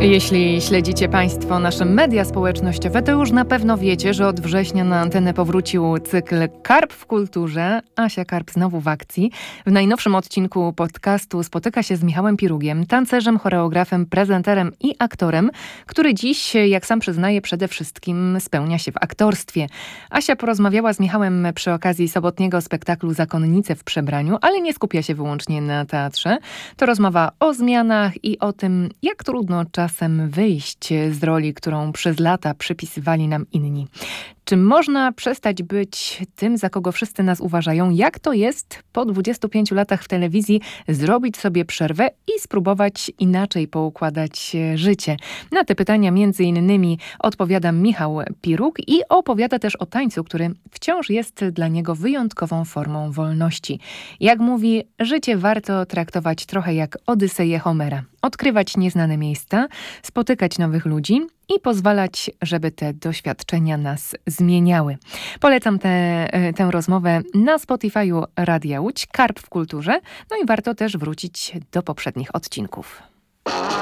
Jeśli śledzicie Państwo nasze media społecznościowe, to już na pewno wiecie, że od września na antenę powrócił cykl Karp w kulturze. Asia Karp znowu w akcji. W najnowszym odcinku podcastu spotyka się z Michałem Pirugiem, tancerzem, choreografem, prezenterem i aktorem, który dziś, jak sam przyznaje, przede wszystkim spełnia się w aktorstwie. Asia porozmawiała z Michałem przy okazji sobotniego spektaklu Zakonnice w przebraniu, ale nie skupia się wyłącznie na teatrze. To rozmowa o zmianach i o tym, jak trudno czasem wyjść z roli, którą przez lata przypisywali nam inni. Czy można przestać być tym, za kogo wszyscy nas uważają? Jak to jest po 25 latach w telewizji zrobić sobie przerwę i spróbować inaczej poukładać życie? Na te pytania między innymi odpowiada Michał Pirug i opowiada też o tańcu, który wciąż jest dla niego wyjątkową formą wolności. Jak mówi, życie warto traktować trochę jak Odyseję Homera. Odkrywać nieznane miejsca, spotykać nowych ludzi i pozwalać, żeby te doświadczenia nas zmieniały. Polecam tę rozmowę na Spotify'u Radia Łódź, Karp w kulturze, no i warto też wrócić do poprzednich odcinków.